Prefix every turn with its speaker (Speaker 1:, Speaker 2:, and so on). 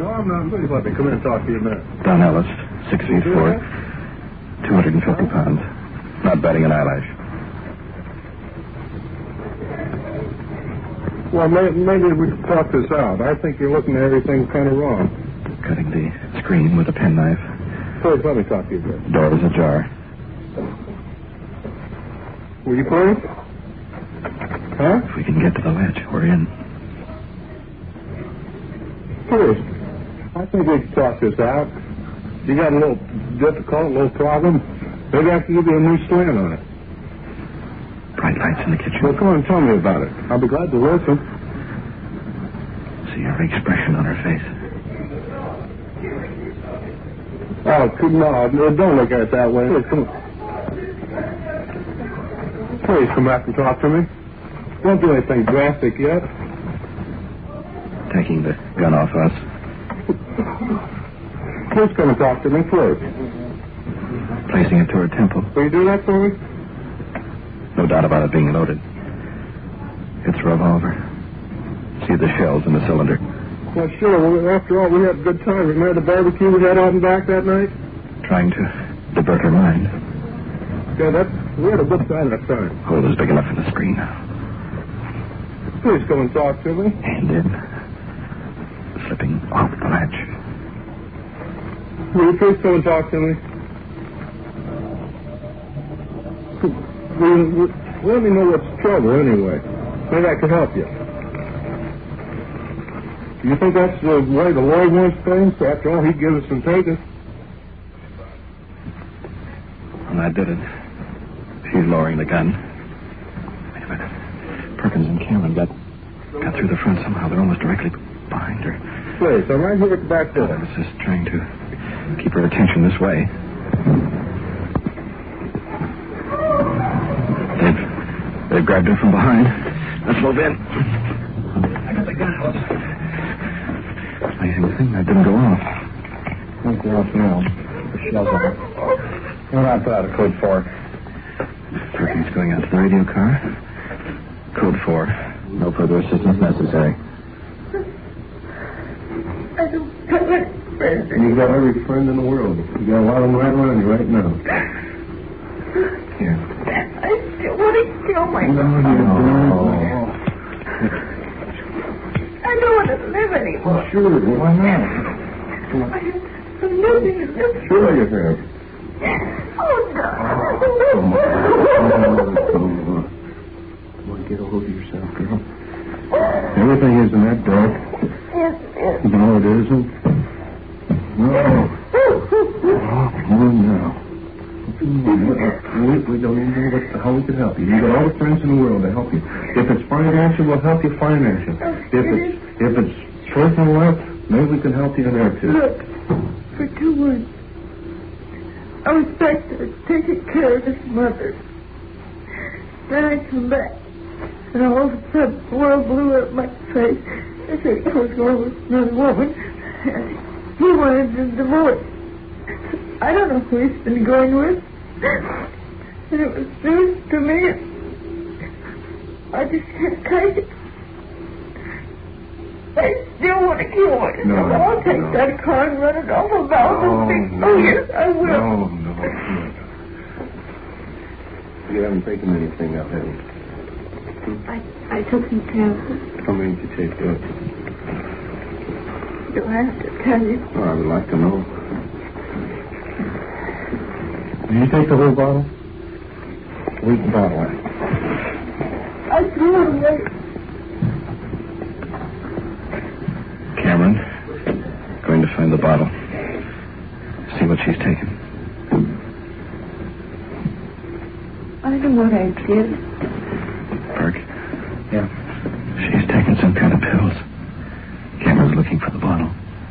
Speaker 1: No, I'm not. Please let me come in and talk to you a minute.
Speaker 2: Don Ellis, 6 feet 4, 250 pounds. Not batting an eyelash.
Speaker 1: Well, maybe we can talk this out. I think you're looking at everything kind of wrong.
Speaker 2: Cutting the screen with a penknife.
Speaker 1: Please let me talk to you a bit.
Speaker 2: Door was ajar.
Speaker 1: Will you please? Huh?
Speaker 2: If we can get to the ledge, we're in.
Speaker 1: Please. I think we can talk this out. You got a little difficult, a little problem. Maybe I can give you a new slant on it.
Speaker 2: Bright lights in the kitchen.
Speaker 1: Well, come on, tell me about it. I'll be glad to listen.
Speaker 2: See every expression on her face.
Speaker 1: Oh, no, don't look at it that way. Please, come on. Please come back and talk to me. Don't do anything drastic yet.
Speaker 2: Taking the gun off us.
Speaker 1: Please come and talk to me, please.
Speaker 2: Placing it to her temple.
Speaker 1: Will you do that for me?
Speaker 2: No doubt about it being loaded. It's a revolver. See the shells in the cylinder.
Speaker 1: Well, sure. Well, after all, we had a good time. Remember the barbecue we had out and back that night?
Speaker 2: Trying to divert her mind.
Speaker 1: Yeah, we had a good time that time.
Speaker 2: Hole is big enough for the screen.
Speaker 1: Please come and talk to me.
Speaker 2: Hand in. Slipping off the ledge.
Speaker 1: Will you please come and talk to me? Let me know what's the trouble anyway. Maybe I can help you. Do you think that's the way the Lord wants things? After all, He gives us and takes us.
Speaker 2: And I did it. She's lowering the gun. Wait a minute. Perkins and Cameron got through the front somehow. They're almost directly behind her.
Speaker 1: Please, I'm right here at the back door.
Speaker 2: I was just trying to keep her attention this way. They've grabbed her from behind. Let's move in. I got the gun. Amazing thing, that didn't go off.
Speaker 1: Won't go off now. The shell's on. We're not out of code 4.
Speaker 2: Perkins going out to the radio car. Code 4. No further assistance necessary.
Speaker 3: I don't have any friends.
Speaker 1: You got every friend in the world. You got a lot of them right around you right now.
Speaker 2: Here.
Speaker 3: I still want to kill myself.
Speaker 1: No, you don't.
Speaker 3: I don't want to live anymore.
Speaker 1: Sure, why not?
Speaker 3: I have nothing to live for.
Speaker 1: Sure you have.
Speaker 3: Oh, no.
Speaker 1: Come on, get a hold of yourself, girl. Everything isn't that dark.
Speaker 3: Yes, yes.
Speaker 1: No, it isn't. No. Oh, no. We don't even know how we can help you. You've got all the friends in the world to help you. If it's financial, we'll help you financially. If it's personal life, maybe we can help you in there, too.
Speaker 3: Look, for 2 months, I was back there taking care of his mother. Then I come back, and all of a sudden, the world blew up my face. I said I was going with another woman, and he wanted a divorce. I don't know who he's been going with. And it was news to me. I just can't take it. I still want to kill myself.
Speaker 1: No,
Speaker 3: I'll take
Speaker 1: no.
Speaker 3: that car and run it off a mountain.
Speaker 1: No.
Speaker 3: Oh, yes, I will.
Speaker 1: No. You haven't taken anything out, have you?
Speaker 3: I took some tablets.
Speaker 1: How many did you take?
Speaker 3: Do I have to tell you?
Speaker 1: Oh, I would like to know. Did you take the whole bottle? Leave the bottle out.
Speaker 3: I threw it away.
Speaker 2: Cameron, going to find the bottle. See what she's taken.
Speaker 3: I know what I did.
Speaker 2: Perk?
Speaker 1: Yeah.
Speaker 2: She's taken some kind of pills. Cameron's looking for the bottle.